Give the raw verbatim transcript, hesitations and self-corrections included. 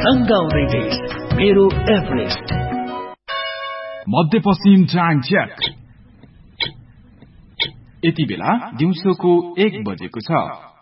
रंगाउँदै देश मेरो एभरेस्ट। मध्यपश्चिम time check. यति बेला दिउँसोको एक बजेको छ।